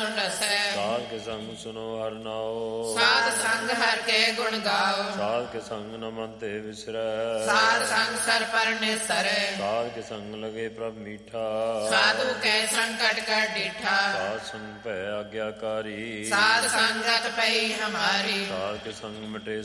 ਸੁੰਡਸੈ। ਸਾਧ ਕੇ ਸੰਗ ਸੁਨੋ ਹਰਿ ਨਾਉ। ਸਾਧ ਸੰਗ ਹਰਿ ਕੇ ਗੁਣ ਗਾਓ। ਸਾਧ ਕੇ ਸੰਗ ਨ ਮਨ ਤੇ ਵਿਸਰੈ। ਸਾਧ ਸੰਗ ਸਰ ਪਰ ਨਿਸਰੈ। ਸਾਧ ਕੇ ਸੰਗ ਲਗੇ ਪ੍ਰਭ ਮੀਠਾ। ਸਾਧੂ ਕੈ ਸੰਕਟ ਕਰ ਡੀਠਾ। ਸਾਧ ਸੰਗ ਭੈ ਆਗਿਆਕਾਰੀ। ਸਾਧ ਸੰਗਤ ਪਈ ਹਮਾਰੀ। ਸਾਧ ਕੇ ਸੰਗ ਮਿਟੇ